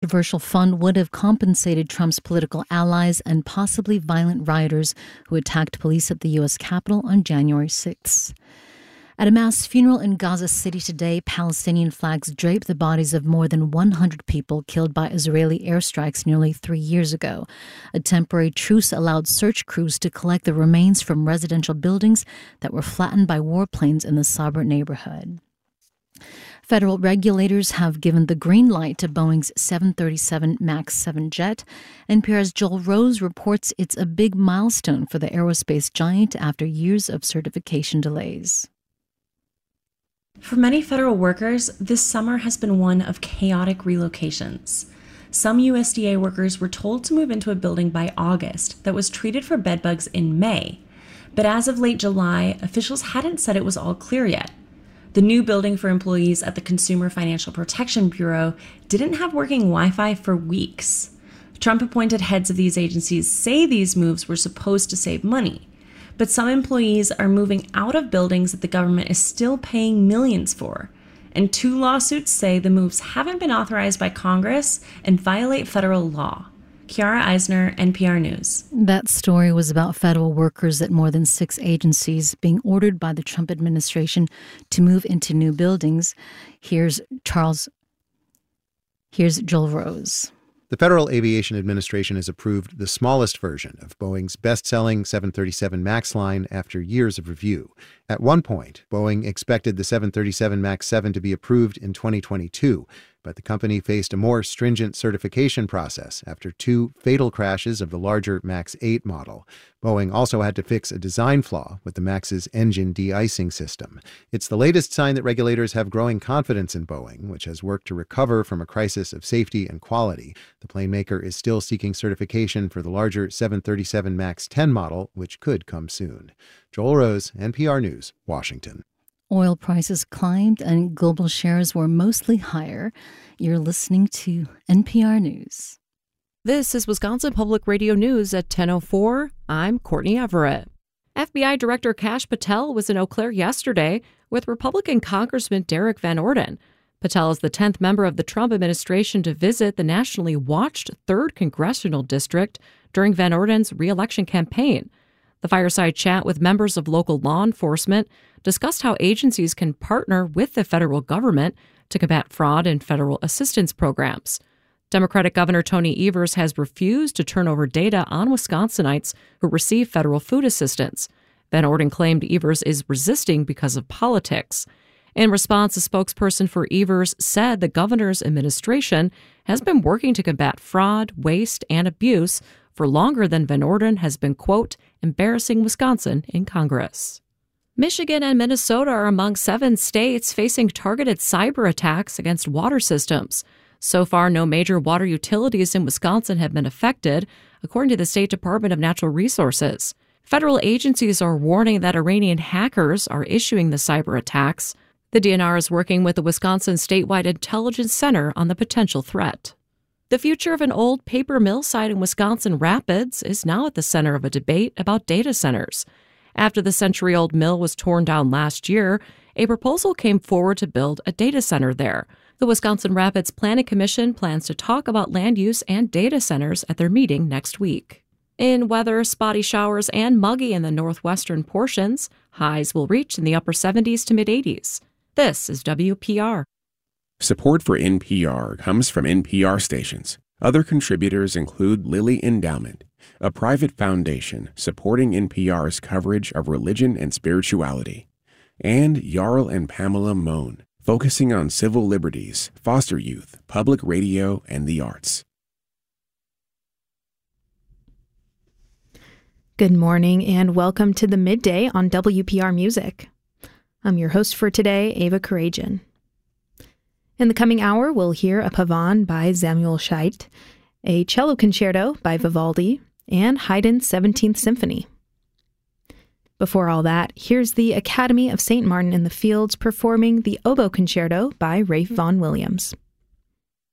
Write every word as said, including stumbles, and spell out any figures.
controversial fund would have compensated Trump's political allies and possibly violent rioters who attacked police at the U S Capitol on January sixth. At a mass funeral in Gaza City today, Palestinian flags drape the bodies of more than one hundred people killed by Israeli airstrikes nearly three years ago. A temporary truce allowed search crews to collect the remains from residential buildings that were flattened by warplanes in the Sabra neighborhood. Federal regulators have given the green light to Boeing's seven thirty-seven MAX seven jet. N P R's Joel Rose reports it's a big milestone for the aerospace giant after years of certification delays. For many federal workers, this summer has been one of chaotic relocations. Some U S D A workers were told to move into a building by August that was treated for bedbugs in May. But as of late July, officials hadn't said it was all clear yet. The new building for employees at the Consumer Financial Protection Bureau didn't have working Wi-Fi for weeks. Trump-appointed heads of these agencies say these moves were supposed to save money. But some employees are moving out of buildings that the government is still paying millions for. And two lawsuits say the moves haven't been authorized by Congress and violate federal law. Kiara Eisner, N P R News. That story was about federal workers at more than six agencies being ordered by the Trump administration to move into new buildings. Here's Charles. Here's Joel Rose. The Federal Aviation Administration has approved the smallest version of Boeing's best-selling seven thirty-seven MAX line after years of review. At one point, Boeing expected the seven thirty-seven MAX seven to be approved in twenty twenty-two, but the company faced a more stringent certification process after two fatal crashes of the larger MAX eight model. Boeing also had to fix a design flaw with the MAX's engine de-icing system. It's the latest sign that regulators have growing confidence in Boeing, which has worked to recover from a crisis of safety and quality. The plane maker is still seeking certification for the larger seven thirty-seven MAX ten model, which could come soon. Joel Rose, N P R News, Washington. Oil prices climbed and global shares were mostly higher. You're listening to N P R News. This is Wisconsin Public Radio News at ten oh four. I'm Courtney Everett. F B I Director Kash Patel was in Eau Claire yesterday with Republican Congressman Derek Van Orden. Patel is the tenth member of the Trump administration to visit the nationally watched third Congressional District during Van Orden's re-election campaign. The fireside chat with members of local law enforcement discussed how agencies can partner with the federal government to combat fraud in federal assistance programs. Democratic Governor Tony Evers has refused to turn over data on Wisconsinites who receive federal food assistance. Van Orden claimed Evers is resisting because of politics. In response, a spokesperson for Evers said the governor's administration has been working to combat fraud, waste, and abuse for longer than Van Orden has been, quote, embarrassing Wisconsin in Congress. Michigan and Minnesota are among seven states facing targeted cyber attacks against water systems. So far, no major water utilities in Wisconsin have been affected, according to the State Department of Natural Resources. Federal agencies are warning that Iranian hackers are issuing the cyber attacks. The D N R is working with the Wisconsin Statewide Intelligence Center on the potential threat. The future of an old paper mill site in Wisconsin Rapids is now at the center of a debate about data centers. After the century-old mill was torn down last year, a proposal came forward to build a data center there. The Wisconsin Rapids Planning Commission plans to talk about land use and data centers at their meeting next week. In weather, spotty showers and muggy in the northwestern portions. Highs will reach in the upper seventies to mid-eighties. This is W P R. Support for N P R comes from N P R stations. Other contributors include Lilly Endowment, a private foundation supporting N P R's coverage of religion and spirituality, and Jarl and Pamela Mohn, focusing on civil liberties, foster youth, public radio, and the arts. Good morning and welcome to the Midday on W P R Music. I'm your host for today, Ava Karajan. In the coming hour, we'll hear a Pavane by Samuel Scheidt, a cello concerto by Vivaldi, and Haydn's seventeenth Symphony. Before all that, here's the Academy of Saint Martin in the Fields performing the Oboe Concerto by Ralph Vaughan Williams.